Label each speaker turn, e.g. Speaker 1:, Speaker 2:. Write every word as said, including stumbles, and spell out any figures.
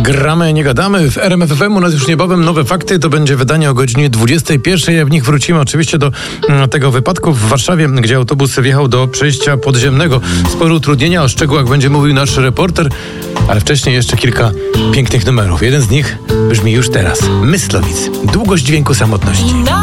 Speaker 1: Gramy, nie gadamy. W R M F F M u nas już niebawem nowe fakty. To będzie wydanie o godzinie dwudziestej pierwszej. A w nich wrócimy oczywiście do mm, tego wypadku w Warszawie, gdzie autobus wjechał do przejścia podziemnego. Spore utrudnienia, o szczegółach będzie mówił nasz reporter, ale wcześniej jeszcze kilka pięknych numerów. Jeden z nich brzmi już teraz. Myslowic. Długość dźwięku samotności.